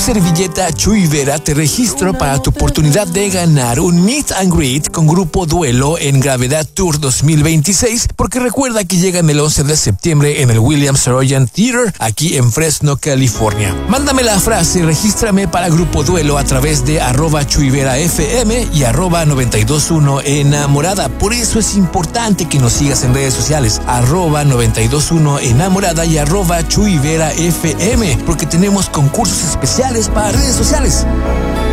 servilleta Chuy Vera te registro para tu oportunidad de ganar un Meet and Greet con Grupo Duelo en Gravedad Tour 2026, porque recuerda que llegan el 11 de septiembre en el William Saroyan Theater, aquí en Fresno, California. Mándame la frase, regístrame para Grupo Duelo a través de @ChuyVeraFM y @921 Enamorada. Por eso es importante que nos sigas en redes sociales, @921 Enamorada y @ChuyVeraFM, porque tenemos concursos especiales para redes sociales.